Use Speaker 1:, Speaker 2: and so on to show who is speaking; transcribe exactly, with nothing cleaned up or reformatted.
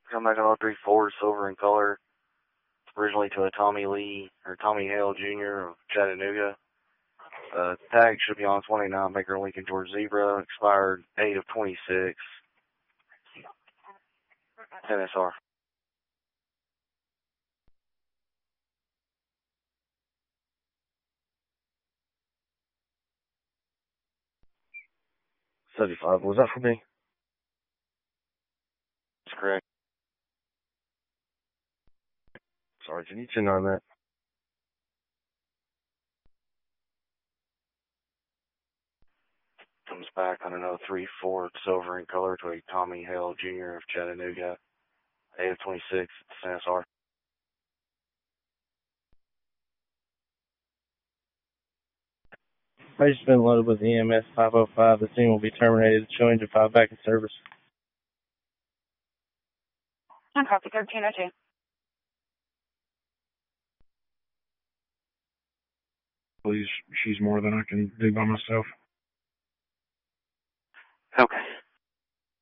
Speaker 1: Come back on oh three four, silver in color. Originally to a Tommy Lee, or Tommy Hale Junior of Chattanooga. Uh, tag should be on twenty-nine, Baker Lincoln George Zebra, expired eight of twenty-six. N S R. seventy-five, was that for me? That's correct. Sorry, can you turn on that? Comes back on an oh three four, silver in color to a Tommy Hale Junior of Chattanooga, eight of twenty-six, N S R.
Speaker 2: Base has been loaded with E M S five oh five. The scene will be terminated. Showing to five back in service.
Speaker 3: I copy thirteen oh two.
Speaker 4: Please, she's more than I can do by myself.